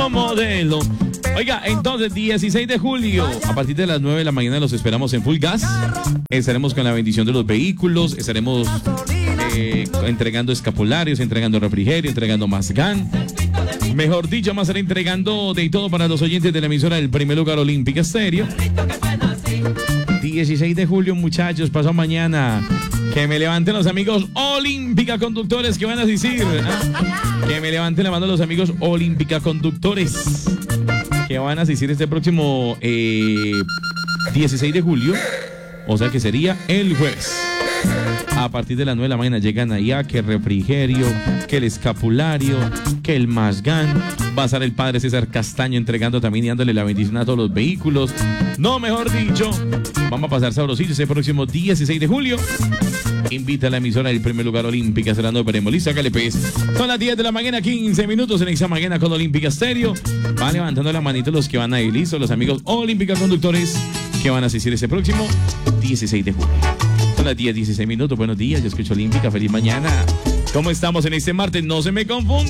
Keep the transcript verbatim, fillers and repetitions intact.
modelo. Oiga, entonces, dieciséis de julio, a partir de las nueve de la mañana los esperamos en Full Gas. Estaremos con la bendición de los vehículos, estaremos eh, entregando escapularios, entregando refrigerio, entregando Mazgán. Mejor dicho, vamos a estar entregando de todo para los oyentes de la emisora del primer lugar Olímpica Estéreo. dieciséis de julio, muchachos, pasó mañana. Que me levanten los amigos Olímpica Conductores que van a asistir. ¿Ah? Que me levanten la mano los amigos Olímpica Conductores que van a asistir este próximo eh, dieciséis de julio. O sea que sería el jueves. A partir de las nueve de la mañana llegan allá, que el refrigerio, que el escapulario, que el Mazgán. Va a estar el padre César Castaño entregando también y dándole la bendición a todos los vehículos. No, mejor dicho, vamos a pasar sabrosillo ese próximo dieciséis de julio. Invita a la emisora del primer lugar Olímpica, Serrano Peremolí, sácale pues. Son las diez de la mañana, quince minutos en esa mañana con Olímpica Estéreo. Va levantando la manito los que van a ir listos, los amigos Olímpica Conductores que van a asistir ese próximo dieciséis de julio. Son las diez, dieciséis minutos. Buenos días, yo escucho Olímpica. Feliz mañana. ¿Cómo estamos en este martes? No se me confunda.